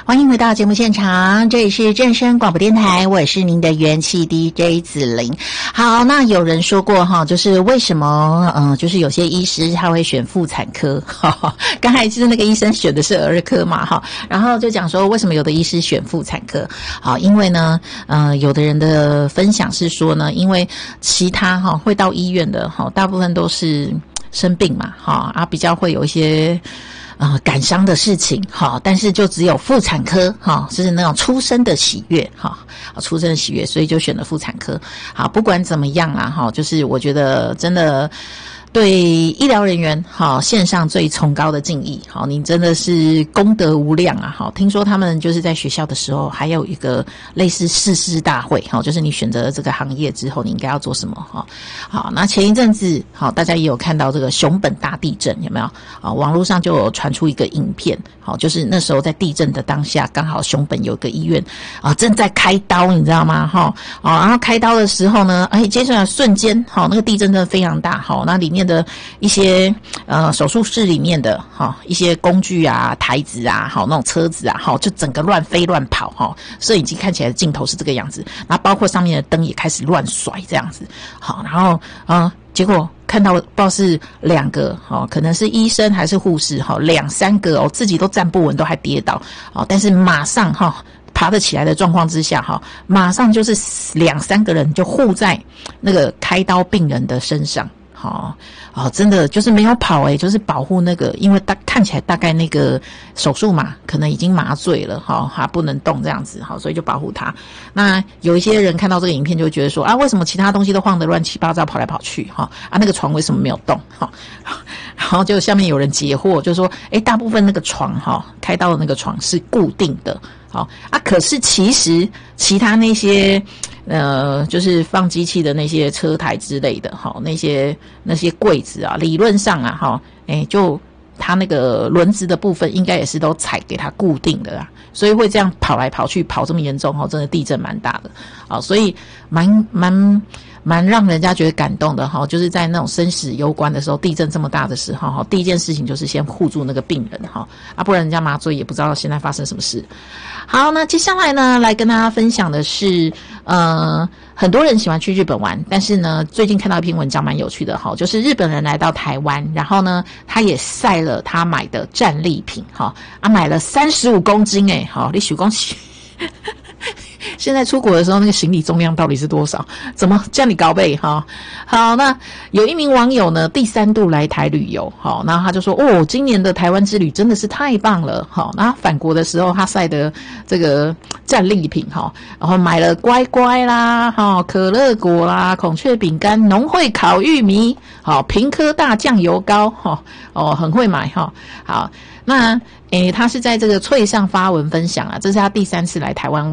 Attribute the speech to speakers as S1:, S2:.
S1: 欢迎回到节目现场，这里是正声广播电台，我是您的元气 DJ 子玲。好，那有人说过哈，就是为什么就是有些医师他会选妇产科，刚才就是那个医生选的是儿科嘛哈，然后就讲说为什么有的医师选妇产科，好，因为呢有的人的分享是说呢，因为其他会到医院的大部分都是生病嘛比较会有一些感伤的事情但是就只有妇产科就是那种出生的喜悦出生的喜悦，所以就选了妇产科。好，不管怎么样啦就是我觉得真的对医疗人员献上最崇高的敬意。你真的是功德无量啊！听说他们就是在学校的时候还有一个类似誓师大会，就是你选择这个行业之后你应该要做什么好，那前一阵子大家也有看到这个熊本大地震，有没有网络上就有传出一个影片，就是那时候在地震的当下，刚好熊本有个医院正在开刀，你知道吗？然后开刀的时候呢，接下来瞬间那个地震真的非常大那里面的一些手术室里面的一些工具啊、台子啊、那种车子啊就整个乱飞乱跑摄影机看起来的镜头是这个样子，然后包括上面的灯也开始乱甩这样子然后结果看到不知道是两个可能是医生还是护士两三个自己都站不稳，都还跌倒但是马上爬得起来的状况之下马上就是两三个人就护在那个开刀病人的身上真的就是没有跑就是保护那个，因为看起来大概那个手术嘛，可能已经麻醉了还不能动这样子所以就保护他。那有一些人看到这个影片就会觉得说为什么其他东西都晃得乱七八糟跑来跑去那个床为什么没有动然后就下面有人解惑，就说大部分那个床开刀的那个床是固定的可是其实其他那些就是放机器的那些车台之类的那些柜子理论上就它那个轮子的部分应该也是都踩给它固定的啦，所以会这样跑来跑去跑这么严重真的地震蛮大的所以蛮让人家觉得感动的就是在那种生死攸关的时候，地震这么大的时候第一件事情就是先护住那个病人不然人家麻醉也不知道现在发生什么事。好，那接下来呢来跟大家分享的是很多人喜欢去日本玩，但是呢最近看到一篇文章蛮有趣的就是日本人来到台湾，然后呢他也晒了他买的战利品买了35公斤你许恭喜现在出国的时候那个行李重量到底是多少？怎么这样你高倍好，那有一名网友呢第3度来台旅游然后他就说今年的台湾之旅真的是太棒了然后返国的时候他晒的这个战利品然后买了乖乖啦可乐果啦、孔雀饼干、农会烤玉米平科大酱油膏很会买好，那他是在这个脆上发文分享这是他第3次来台湾